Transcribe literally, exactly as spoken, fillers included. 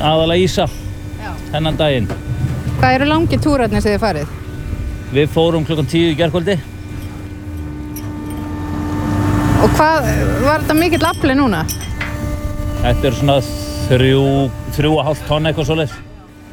aðalega ísa Já. þennan daginn. Hvað eru langir túrarnir sem þið farið? Við fórum klukkan tíu í gærkvöldi. Og hvað, var þetta mikill afli núna? Þetta er svona þrjú, þrjú og hálft tonn eitthvað svoleiðis.